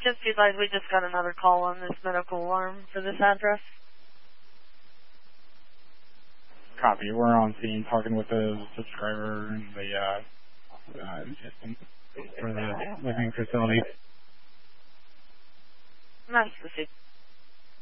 Just be advised, we just got another call on this medical alarm for this address. Copy. We're on scene talking with the subscriber and the system for the living facility. Nice to see.